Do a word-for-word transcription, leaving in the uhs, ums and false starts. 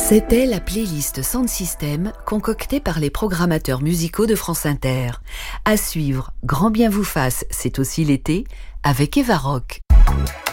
C'était la playlist Sound System concoctée par les programmateurs musicaux de France Inter. À suivre, Grand bien vous fasse, c'est aussi l'été, avec Eva Rock.